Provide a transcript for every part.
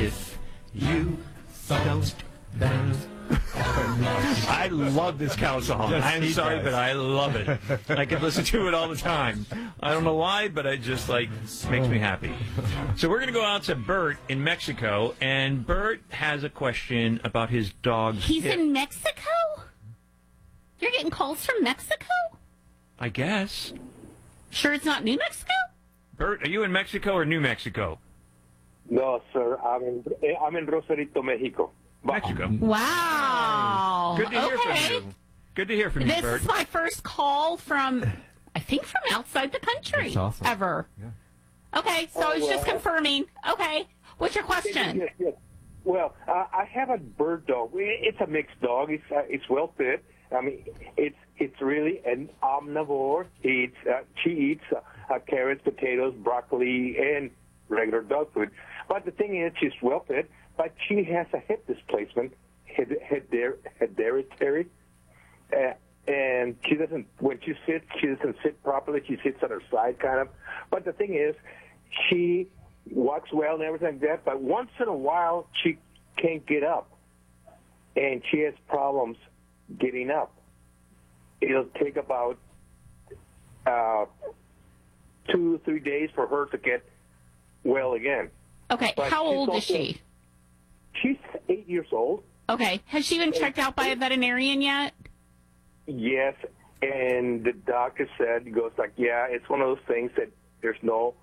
if you don't bend. I love this cow song. Yes, I'm sorry, does. but I love it. I can listen to it all the time. I don't know why, but it just makes me happy. So we're going to go out to Bert in Mexico, and Bert has a question about his dog's He's hip. in Mexico? You're getting calls from Mexico? I guess. Sure it's not New Mexico? Bert, are you in Mexico or New Mexico? No, sir. I'm in Rosarito, Mexico. Mexico. Wow. Good to hear from Okay. you. Good to hear from you, This Bert. is my first call from, I think, from outside the country. That's awesome. Ever. Yeah. Okay, so I was just confirming. Okay, what's your question? Yes. Well, I have a bird dog. It's a mixed dog. It's well fed. I mean, it's really an omnivore. She eats carrots, potatoes, broccoli, and regular dog food. But the thing is, she's well fed, but she has a hip displacement, hereditary, and she doesn't. When she sits, she doesn't sit properly. She sits on her side, kind of. But the thing is, she walks well and everything like that. But once in a while, she can't get up, and she has problems getting up. It'll take about 2-3 days for her to get well again. Okay, But how she's old is also- she? She's 8 years old. Okay, has she been checked out by a veterinarian yet? Yes, and the doctor said, he goes like, yeah, it's one of those things that there's no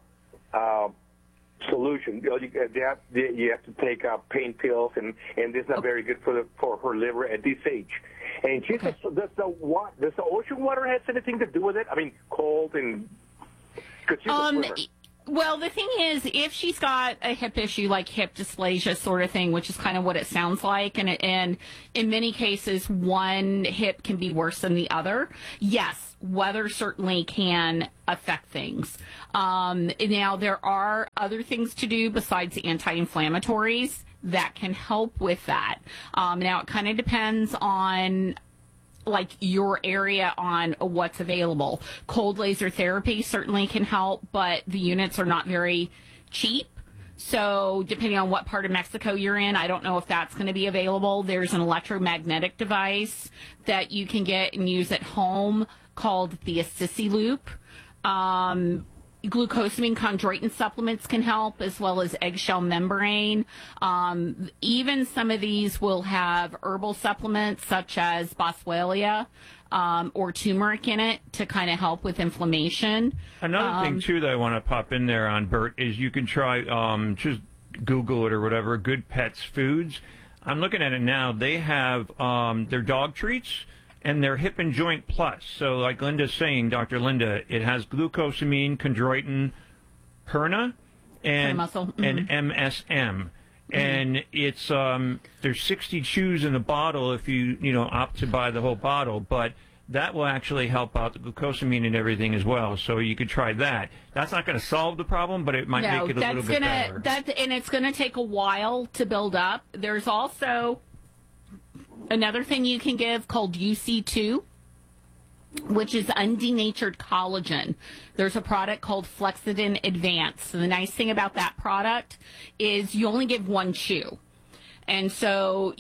solution. You have to take pain pills, and it's not very good for her liver at this age. And she says, does the ocean water have anything to do with it? I mean, cold and... 'cause she's a swimmer. Well, the thing is, if she's got a hip issue, like hip dysplasia sort of thing, which is kind of what it sounds like, and in many cases, one hip can be worse than the other, yes, weather certainly can affect things. Now, there are other things to do besides anti-inflammatories that can help with that. Now, it kind of depends on like your area on what's available. Cold laser therapy certainly can help, but the units are not very cheap. So depending on what part of Mexico you're in, I don't know if that's going to be available. There's an electromagnetic device that you can get and use at home called the Assisi Loop. Glucosamine chondroitin supplements can help, as well as eggshell membrane. Even some of these will have herbal supplements such as boswellia or turmeric in it to kind of help with inflammation. Another thing, too, that I want to pop in there on, Bert, is you can try, just Google it or whatever, Good Pets Foods. I'm looking at it now. They have their dog treats and their hip and joint plus. So like Linda's saying, Dr. Linda, it has glucosamine, chondroitin, Perna, and muscle. and MSM. And it's there's 60 chews in the bottle if you opt to buy the whole bottle, but that will actually help out the glucosamine and everything as well. So you could try that. That's not going to solve the problem, but it might make it a little bit better. And it's going to take a while to build up. There's also another thing you can give called UC2, which is undenatured collagen. There's a product called Flexidin Advance. So the nice thing about that product is you only give one chew. And so,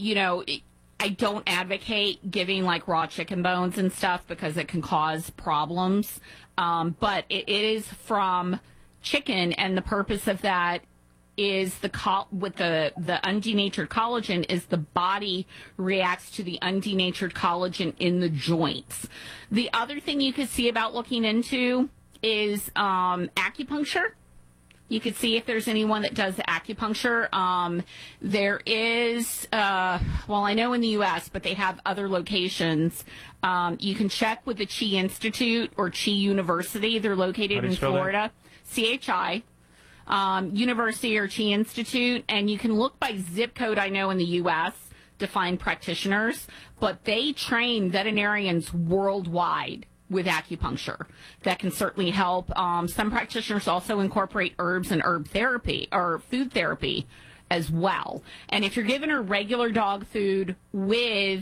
I don't advocate giving like raw chicken bones and stuff because it can cause problems. But it is from chicken, and the purpose of that is with the undenatured collagen is the body reacts to the undenatured collagen in the joints. The other thing you could see about looking into is acupuncture. You could see if there's anyone that does acupuncture. There is, I know in the U.S., but they have other locations. You can check with the Chi Institute or Chi University. They're located in Florida. CHI. University or Chi Institute, and you can look by zip code, I know, in the U.S. to find practitioners, but they train veterinarians worldwide with acupuncture. That can certainly help. Some practitioners also incorporate herbs and herb therapy or food therapy as well. And if you're giving her regular dog food with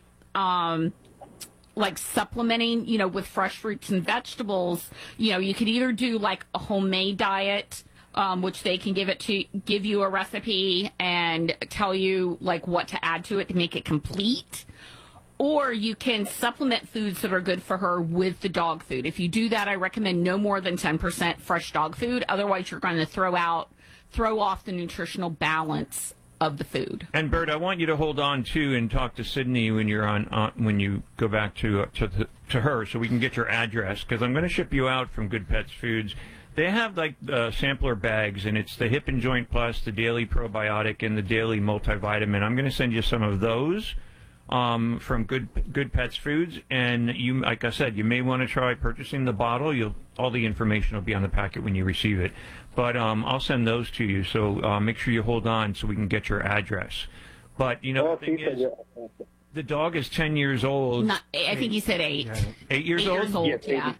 like supplementing, with fresh fruits and vegetables, you could either do like a homemade diet which they can give you a recipe and tell you like what to add to it to make it complete. Or you can supplement foods that are good for her with the dog food. If you do that, I recommend no more than 10% fresh dog food. Otherwise, you're going to throw off the nutritional balance of the food. And Bert, I want you to hold on too and talk to Sydney when you're when you go back to her, so we can get your address, because I'm going to ship you out from Good Pets Foods. They have like sampler bags, and it's the Hip and Joint Plus, the Daily Probiotic, and the Daily Multivitamin. I'm going to send you some of those from Good Pets Foods, and you, like I said, you may want to try purchasing the bottle. All the information will be on the packet when you receive it, but I'll send those to you. So make sure you hold on so we can get your address. But you know, the thing is, the dog is 10 years old. I think he said 8. 8 years old. 8 years old. Yes, Yeah.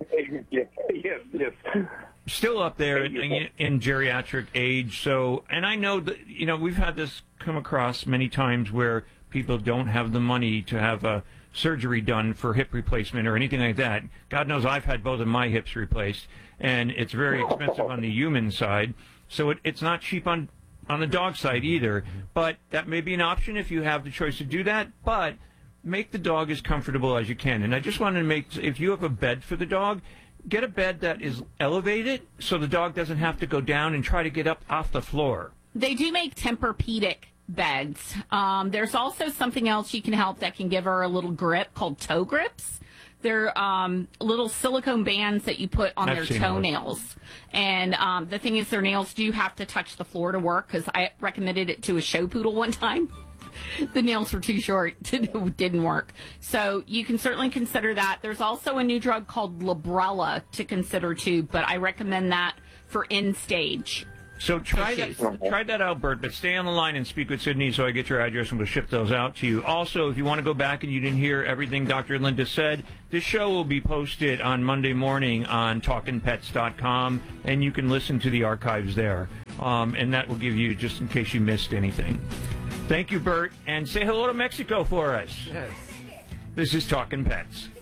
yes. Still up there in geriatric age. So, and I know that, you know, we've had this come across many times where people don't have the money to have a surgery done for hip replacement or anything like that. God knows I've had both of my hips replaced, and it's very expensive on the human side. So it's not cheap on the dog side either. But that may be an option if you have the choice to do that. But make the dog as comfortable as you can. And I just wanted to make, if you have a bed for the dog, get a bed that is elevated so the dog doesn't have to go down and try to get up off the floor. They do make Tempur-Pedic beds. There's also something else you can help that can give her a little grip called toe grips. They're little silicone bands that you put on their toenails. And the thing is, their nails do have to touch the floor to work, because I recommended it to a show poodle one time. The nails were too short. It didn't work. So you can certainly consider that. There's also a new drug called Librela to consider too, but I recommend that for end stage. So try that out, Bert, but stay on the line and speak with Sydney so I get your address and we'll ship those out to you. Also, if you want to go back and you didn't hear everything Dr. Linda said, this show will be posted on Monday morning on TalkinPets.com, and you can listen to the archives there. And that will give you, just in case you missed anything. Thank you, Bert, and say hello to Mexico for us. Yes. This is Talking Pets.